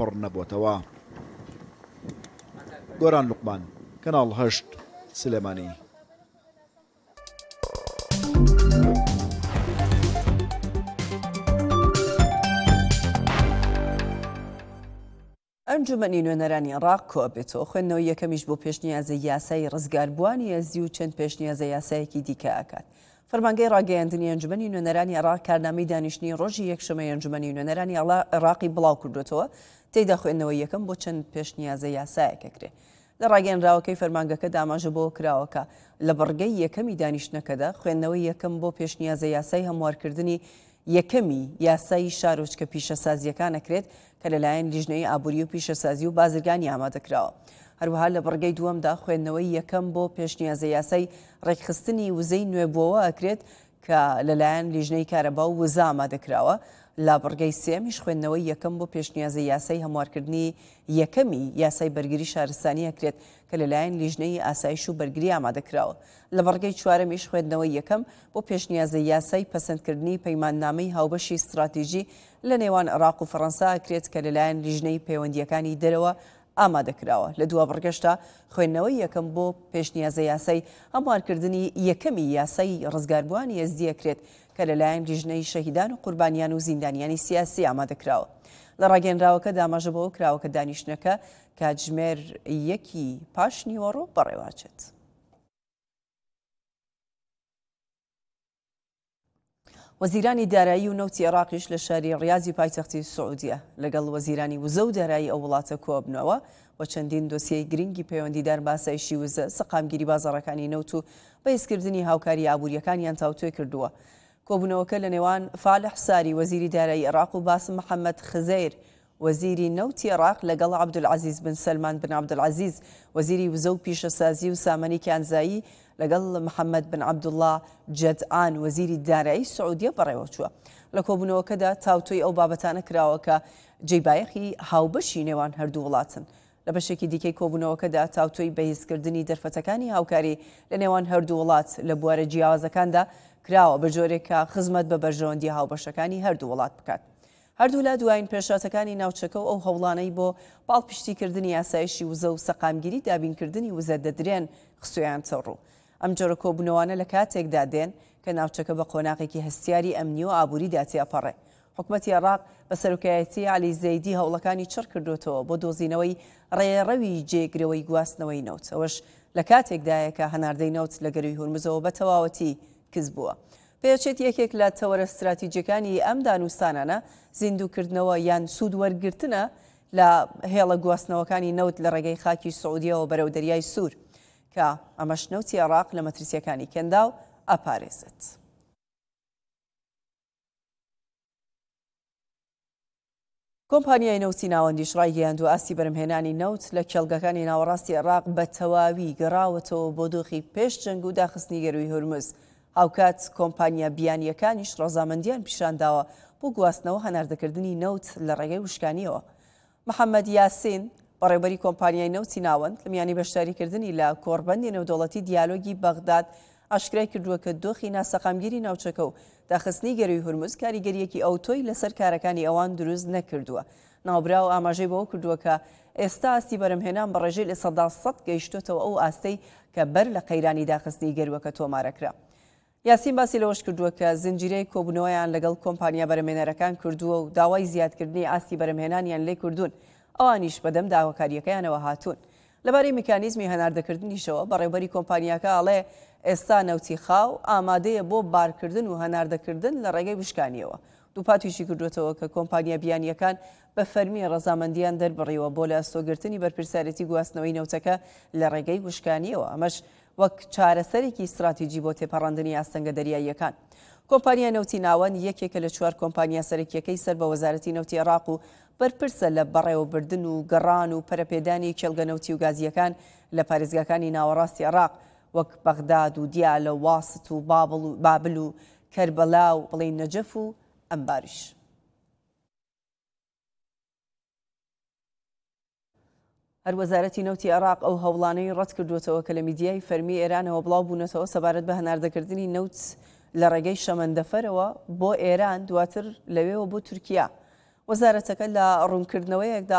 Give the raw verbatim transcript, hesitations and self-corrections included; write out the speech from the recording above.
پڕ نەبووتەوە. گۆران لوقمان، کەناڵ هەشت، سلێمانی. ئەنجومەنی نوێنەرانی عێراق کۆ بێتەوە خوێندنەوەی یەکەمیش بۆ پێشنیازە یاسای ڕزگاربووانی هێزی و چەند پێشنیازە یاسایەکی دیکە ئاکات. فەرمانگەی ڕاگەیاندنی ئەنجومەنی نوێنەرانی عێراق کارنامەی دانیشتنی ڕۆژی یەکشەمەی ئەنجومەنی نوێنەرانی عێراقی بڵاو کردوێتەوە، تێیدا خوێندنەوەی یەکەم بۆ چەند پێشنیازە یاسایەکەکرێ. لە ڕاگەیەنراوەکەی فەرمانگەکە داماژە بۆ کراوەکە لە بڕگەی یەکەمی دانیشتنەکەدا خوێندنەوەی یەکەم بۆ پێشنیازە یاسای هەموارکردنی یەکەمی یاسایی شارۆچکە پیشەسازیەکان ئەکرێت کە لەلایەن لیژنەی ئابووری و پیشەسازی و بازرگانی ئامادەکراوە. هەروەها لە بڕگەی دووەمدا خوێندنەوەی یەکەم بۆ پێشنیازە یاسای ڕێکخستنی وزەی نوێبووەوە ئەکرێت کە لەلایەن لیژنەی کارەبا و وزە ئامادەکراوە. لا بڕگەی سێمیش خوێندنەوەی یەکەم بۆ پێشنیازە یاسای هەموارکردنی یەکەمی یاسای بەرگری شارستانی ئەکرێت کە لەلایەن لیژنەی ئاسایش و بەرگری ئامادەکراوە. لە بەڕگەی چوارەمیش خوێندنەوەی یەکەم بۆ پێشنیازە یاسای پەسەندکردنی پەیماننامەی هاوبەشی استراتیژی لە نێوان عێراق و فەڕەنسا ئەکرێت کە لەلایەن لیژنەی پەیوەندیەکانی دەرەوە ئامادەکراوە. لە دووە بڕگەشتا خوێندنەوەی یەکەم بۆ پێشنیازە یاسای هەموارکردنی یەکەمی یاسای ڕزگاربووانی هێزی ئەکرێت کە لەلایەن لیژنەی شەهیدان و قوربانیان و زیندانیانی سیاسی ئامادەکراوە. لە ڕاگەیەنراوەکە داماژە بۆ کراوەکە دانیشتنەکە کاتژمێر یەکی پاش نیوەڕۆ بەڕێواچێت. وەزیرانی دارایی و نەوتی عێراقیش لە شاری ڕیاضی پایتەختی سعودیە لەگەڵ وەزیرانی وزە و دارایی ئەو وڵاتە کۆبنەوە و چەندین دۆسیەی گرنگی پەیوەندیدار باسایشی وزە سەقامگیری بازاڕەکانی نەوت و بەهێزکردنی هاوکاری ئابوووریەکانیان تاوتوێ کردووە. کۆبوونەوەکە لە نێوان فالح ساری وەزیری دارایی عێراق و باسم محەممەد خزەیر وەزیری نەوتی عێراق لەگەڵ عەبدولعەزیز بن سەلمان بن عەبدولعەزیز وەزیری وزە و پیشەسازی و سامەنی کانزایی لەگەڵ محەممەد بن عەبدوڵڵا جەدعان وەزیری دارایی سعودیە بەڕێوە چووە. لە کۆبوونەوەکەدا تاوتۆی ئەو بابەتانە کراوە کە جێبایەخی هاوبەشی نێوان هەردوو وڵاتن. لە بەشێکی دیکەی کۆبوونەوەکەدا تاوتۆی بەهێزکردنی دەرفەتەکانی هاوکاری لە نێوان هەردوو وڵات لە بوارە جیاوازەکاندا کراوە بە جۆرێکە خزمەت بە بەرژەوەندی هاوبەشەکانی هەردوو وڵات بکات. هەردوو لا دوایین پێشاتەکانی ناوچەکە و ئەو هەوڵانەی بۆ پاڵپشتیکردنی یاسایشی وزە و سەقامگیری دابینکردنی وزە دەدرێن خستویان چەڕوو. ئەم جۆرە کۆبوونەوانە لە کاتێکدا دێن کە ناوچەکە بە قۆناغێکی هەستیاری ئەمنی و ئابووریدا تێپەڕێ. حکومەتی عێراق بە سەرۆکایەتی عەلی زەیدی هەوڵەکانی چڕ کردوێتەوە بۆ دۆزینەوەی ڕێڕەوی جێگرەوەی گواستنەوەی نەوت. ئەوەش لە کاتێکدایە کە هەناردەی نەوت لە گەروی هورمزەوە بە تەواوەتی کز بووە. پێچێت یەکێک لە تەوەرە استراتیجیەکانی ئەم دانوستانانە زیندووکردنەوە یان سوودوەرگرتنە لە هێڵە گواستنەوەکانی نەوت لە ڕێگەی خاکی سعودیەوە بەرەو دەریای سوور کە ئەمەش نەوتی عێراق لە مەترسیەکانی کێندا و ئاپارێزێت. کۆمپانیای نەوتی ناوەندیش ڕایگەیاندووە ئاستی بەرهەمهێنانی نەوت لە کێڵگەکانی ناوەڕاستی عێراق بە تەواوی گەڕاوەتەوە بۆ دۆخی پێش جەنگ و داخستنی گەروی هورمز. هاوکات کۆمپانیا بیانیەکانیش ڕۆزامەندیان پیشانداوە بۆ گواستنەوە هەناردەکردنی نەوت لە ڕێگەی وشکانیەوە. محەممەد یاسین بەڕێوەبەری کۆمپانیای نەوتی ناوەند لە میانی بەشداریکردنی لە کۆڕبەندی نێودەوڵەتی دیالۆگی بەغداد ئاشکرای کردووە کە دۆخی ناسەقامگیری ناوچەکە و داخستنی گەروی هورمز کاریگەریەکی ئەوتۆی لەسەر کارەکانی ئەوان دروست نەکردووە. ناوبرا و ئاماژەی بەوە کردووە کە ئێستا ئاستی بەرهەمهێنان بە ڕێژەی لە سەدا سەد گەیشتوتەوە ئەو ئاستەی کە بەر لە قەیرانی داخستنی گەروەکە تۆمارەکرا. یاسین باسی لەوەش کردووە کە زنجیرەی کۆبوونەوەیان لەگەڵ کۆمپانیا بەرهەمهێنەرەکان کردووە و داوای زیادکردنی ئاستی بەرهەمهێنانیان لێ کردوون. ئەوانیش بەدەم داواکاریەکەیانەوە هاتوون. لەبارەی میکانیزمی هەناردەکردنیشەوە بەڕێوەبەری کۆمپانیاکە ئەڵێ ئێستا نەوتی خاو ئامادەیە بۆ بارکردن و هەناردەکردن لە ڕێگەی وشکانیەوە. دووپاتویشی کردوێتەوە کە کۆمپانیا بیانیەکان بە فەرمی ڕەزامەندیان دەربڕیەوە بۆ لە ئەستۆگرتنی بەرپرسارەتی گواستنەوەی نەوتەکە لە ڕێگەی وشکانیەوە. ئەمەش وەک چارەسەرێکی استراتیجی بۆ تێپەڕاندنی ئاستەنگە دەریاییەکان. کۆمپانیا نەوتی ناوەند یەکێکە لە چوار کۆمپانیا سەرەکیەکەی سەر بە وەزارەتی نەوتی عێراق و بەرپرسە لە بەڕێوەبردن و گەڕان و پەرەپێدانی کێڵگە نەوتی و گازیەکان لە پارێزگاکانی ناوەڕاستی عێراق وەک بەغداد و دیالە و واست و بابل و کەربەلا و بڵێن نەجەف و ئەمباریش. هەر وەزارەتی نەوتی عێراق ئەو هەوڵانەی ڕەت کردوێتەوە کە لە میدیای فەرمی ئێرانەوە بڵاو بوونەتەوە سەبارەت بە هەناردەکردنی نەوت لە ڕێگەی شەمەندەفەرەوە بۆ ئێران دواتر لەوێەوە بۆ تورکیا. وەزارەتەکە لە ڕوونکردنەوەیەکدا